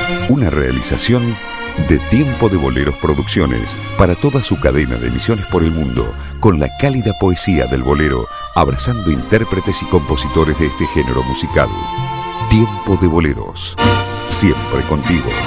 Una realización de Tiempo de Boleros Producciones para toda su cadena de emisiones por el mundo, con la cálida poesía del bolero, abrazando intérpretes y compositores de este género musical. Tiempo de Boleros, siempre contigo.